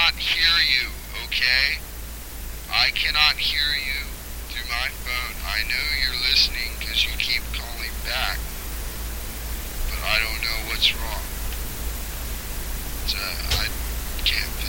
cannot hear you, okay? I cannot hear you through my phone. I know you're listening because you keep calling back, but I don't know what's wrong. I can't